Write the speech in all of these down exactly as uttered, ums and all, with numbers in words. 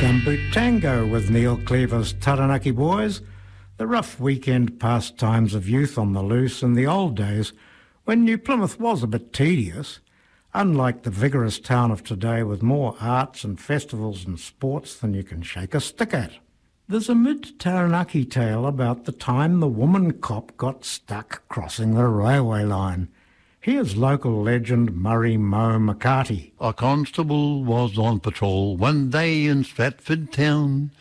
Gumboot Tango with Neil Cleaver's Taranaki Boys, the rough weekend pastimes of youth on the loose in the old days when New Plymouth was a bit tedious, unlike the vigorous town of today with more arts and festivals and sports than you can shake a stick at. There's a mid-Taranaki tale about the time the woman cop got stuck crossing the railway line. Here's local legend Murray Mo McCarty. A constable was on patrol one day in Stratford town.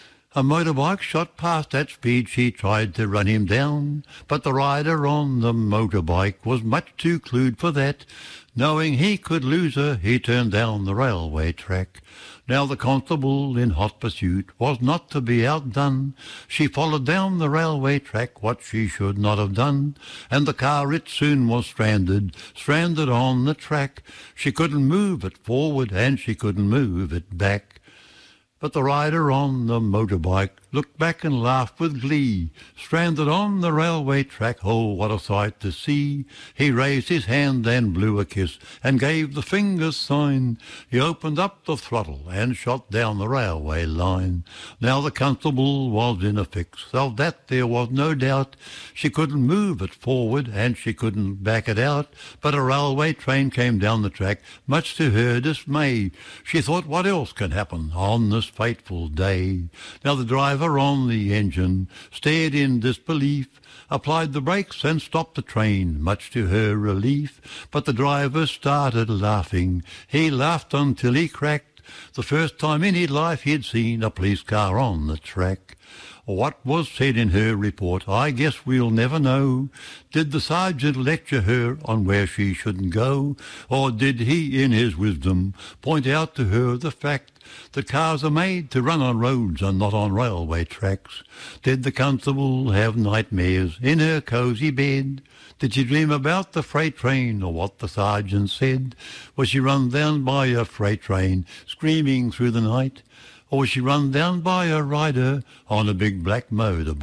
A motorbike shot past at speed, she tried to run him down, but the rider on the motorbike was much too clued for that. Knowing he could lose her, he turned down the railway track. Now the constable in hot pursuit was not to be outdone. She followed down the railway track what she should not have done, and the car it soon was stranded, stranded on the track. She couldn't move it forward and she couldn't move it back. But the rider on the motorbike looked back and laughed with glee. Stranded on the railway track, oh, what a sight to see. He raised his hand and blew a kiss and gave the finger sign. He opened up the throttle and shot down the railway line. Now the constable was in a fix, of that there was no doubt. She couldn't move it forward and she couldn't back it out. But a railway train came down the track, much to her dismay. She thought, what else can happen on this fateful day? Now the driver on the engine stared in disbelief, applied the brakes and stopped the train, much to her relief. But the driver started laughing. He laughed until he cracked. The first time in his life he'd seen a police car on the track. What was said in her report, I guess we'll never know. Did the sergeant lecture her on where she shouldn't go? Or did he, in his wisdom, point out to her the fact that cars are made to run on roads and not on railway tracks? Did the constable have nightmares in her cosy bed? Did she dream about the freight train or what the sergeant said? Was she run down by a freight train, screaming through the night? Or was she run down by a rider on a big black motorbike?